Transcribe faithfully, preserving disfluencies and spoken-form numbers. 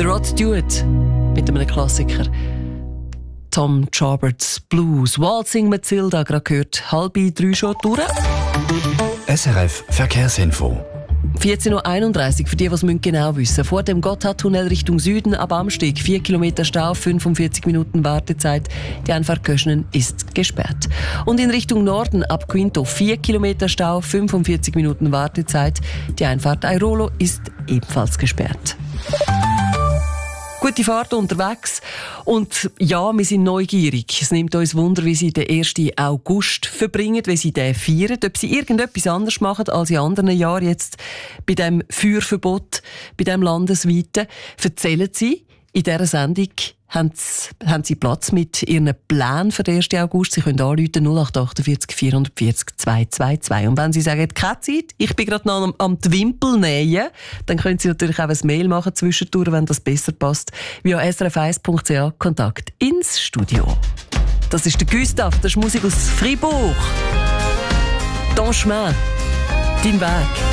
Der Rod Stewart mit einem Klassiker. Tom Joberts Blues. Waltzing Matilda, gerade gehört. Halb drei schon durch. S R F Verkehrsinfo. vierzehn Uhr einunddreißig, für die, die es genau wissen müssen. Vor dem Gotthardtunnel Richtung Süden ab Amstig. vier Kilometer Stau, fünfundvierzig Minuten Wartezeit. Die Einfahrt Köschnen ist gesperrt. Und in Richtung Norden ab Quinto vier Kilometer Stau, fünfundvierzig Minuten Wartezeit. Die Einfahrt Airolo ist ebenfalls gesperrt. Gute Fahrt unterwegs. Und ja, wir sind neugierig. Es nimmt uns Wunder, wie Sie den ersten August verbringen, wie Sie den feiern. Ob Sie irgendetwas anders machen als in anderen Jahren jetzt bei dem Feuerverbot, bei dem landesweiten. Erzählen Sie in dieser Sendung, haben Sie, haben Sie Platz mit Ihren Plänen für den ersten August? Sie können anrufen null acht achtundvierzig vierundvierzig zweihundertzweiundzwanzig. Und wenn Sie sagen, keine Zeit, ich bin gerade noch am, am die Wimpel nähen, dann können Sie natürlich auch ein Mail machen zwischendurch, wenn das besser passt, via s r f eins punkt c h Kontakt ins Studio. Das ist der Gustav, das ist Musik aus Fribourg. Ton chemin, dein Weg.